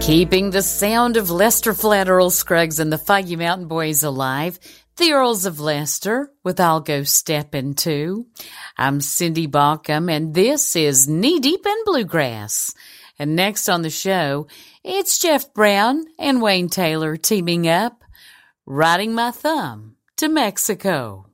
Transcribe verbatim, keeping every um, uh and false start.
Keeping the sound of Lester Flat Earl Scruggs and the Foggy Mountain Boys alive, the Earls of Lester with I'll Go Steppin' Too. I'm Cindy Baucom, and this is Knee Deep in Bluegrass. And next on the show, it's Jeff Brown and Wayne Taylor teaming up, Riding My Thumb to Mexico.